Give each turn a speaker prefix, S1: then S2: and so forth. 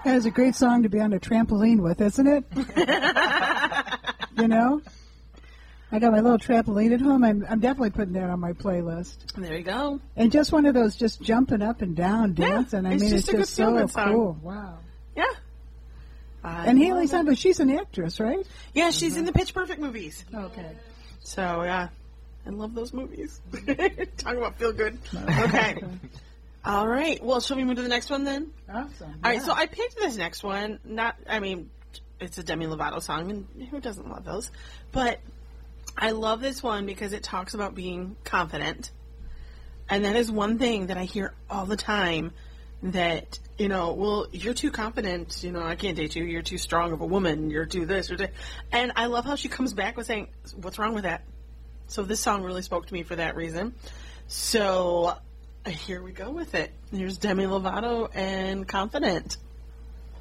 S1: That is a great song to be on a trampoline with, isn't it? You know? I got my little trampoline at home. I'm definitely putting that on my playlist.
S2: There you go.
S1: And just one of those just jumping up and down, dancing.
S2: Yeah,
S1: I mean, it's just so cool. Wow.
S2: Yeah.
S1: And Haley Steinfeld, she's an actress, right?
S2: Yeah, she's in the Pitch Perfect movies.
S1: Okay.
S2: So, yeah. I love those movies. Talking about feel good. Okay. All right. Well, shall we move to the next one then?
S1: Awesome.
S2: All right. So I picked this next one. It's a Demi Lovato song, and who doesn't love those? But I love this one because it talks about being confident. And that is one thing that I hear all the time, that, well, you're too confident, I can't date you, you're too strong of a woman, you're too this, or that. And I love how she comes back with saying, what's wrong with that? So this song really spoke to me for that reason. So here we go with it. Here's Demi Lovato and Confident.